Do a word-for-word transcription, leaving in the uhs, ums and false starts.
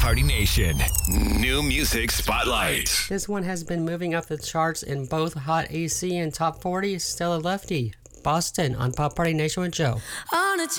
Party Nation. New Music Spotlight. This one has been moving up the charts in both Hot A C and Top forty. Still a lefty. Boston on Pop Party Nation with Joe. On a